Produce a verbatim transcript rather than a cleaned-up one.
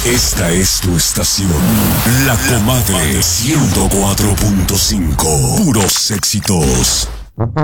Esta es tu estación, La Comadre ciento cuatro punto cinco. Puros éxitos.